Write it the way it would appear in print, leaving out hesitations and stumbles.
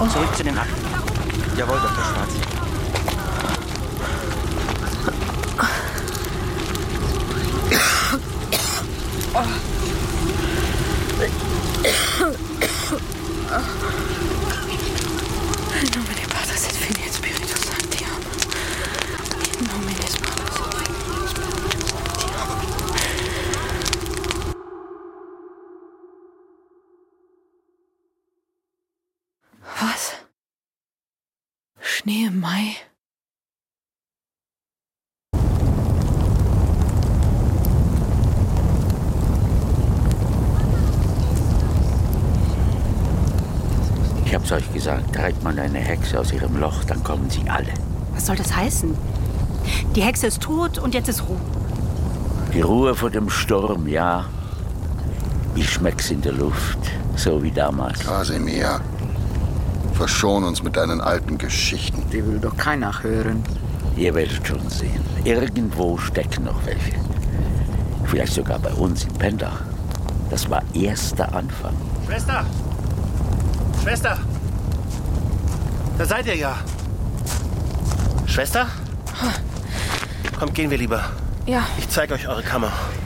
Zurück zu den Akten. Jawohl, Dr. Schwarz. In nomine Patris et Filii et Spiritus Sancti. In nomine Patris et Filii et Spiritus Sancti. Was? Schnee im Mai? Ich hab's euch gesagt, treibt man eine Hexe aus ihrem Loch, dann kommen sie alle. Was soll das heißen? Die Hexe ist tot und jetzt ist Ruhe. Die Ruhe vor dem Sturm, ja. Ich schmeck's in der Luft, so wie damals. Kasimir, verschon uns mit deinen alten Geschichten. Die will doch keiner hören. Ihr werdet schon sehen. Irgendwo stecken noch welche. Vielleicht sogar bei uns in Pendach. Das war erster Anfang. Schwester! Schwester! Da seid ihr ja. Schwester? Kommt, gehen wir lieber. Ja. Ich zeige euch eure Kammer.